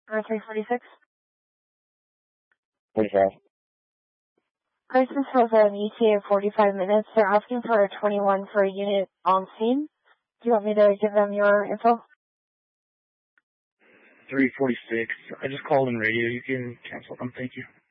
Or 346? 45. Prices has an ETA of 45 minutes. They're asking for a 21 for a unit on scene. Do you want me to give them your info? 346. I just called in radio. You can cancel them. Thank you.